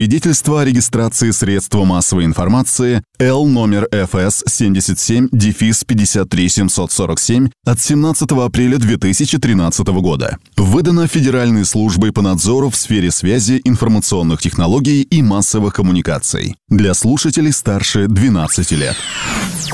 Свидетельство о регистрации средства массовой информации Л номер ФС 77-53747 от 17 апреля 2013 года. Выдано Федеральной службой по надзору в сфере связи, информационных технологий и массовых коммуникаций. Для слушателей старше 12 лет.